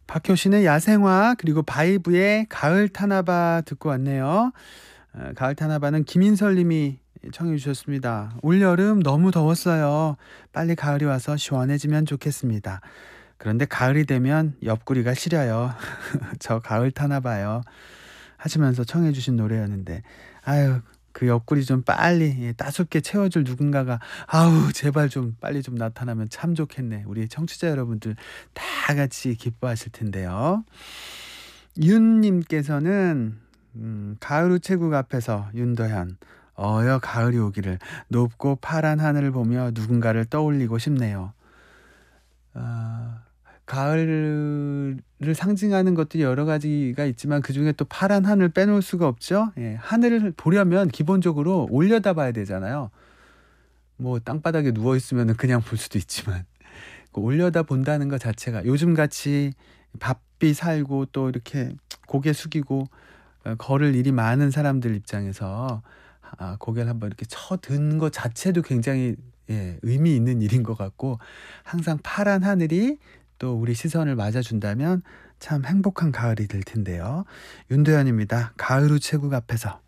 박효신의 야생화 그리고 바이브의 가을 타나바 듣고 왔네요. 가을 타나바는 김인설 님이 청해 주셨습니다. 올여름 너무 더웠어요. 빨리 가을이 와서 시원해지면 좋겠습니다. 그런데 가을이 되면 옆구리가 시려요. 저 가을 타나 봐요. 하시면서 청해 주신 노래였는데 아유 그 옆구리 좀 빨리 따숩게 채워줄 누군가가 아우 제발 좀 빨리 좀 나타나면 참 좋겠네. 우리 청취자 여러분들 다 같이 기뻐하실 텐데요. 윤 님께서는 가을 우체국 앞에서 윤도현 어여 가을이 오기를 높고 파란 하늘을 보며 누군가를 떠올리고 싶네요. 아 가을을 상징하는 것들이 여러 가지가 있지만 그중에 또 파란 하늘 빼놓을 수가 없죠. 예. 하늘을 보려면 기본적으로 올려다봐야 되잖아요. 뭐 땅바닥에 누워 있으면은 그냥 볼 수도 있지만 그 올려다본다는 것 자체가 요즘같이 바삐 살고 또 이렇게 고개 숙이고 걸을 일이 많은 사람들 입장에서 고개를 한번 이렇게 쳐든 것 자체도 굉장히 의미 있는 일인 것 같고 항상 파란 하늘이 또 우리 시선을 맞아준다면 참 행복한 가을이 될 텐데요. 윤도현입니다. 가을 우체국 앞에서.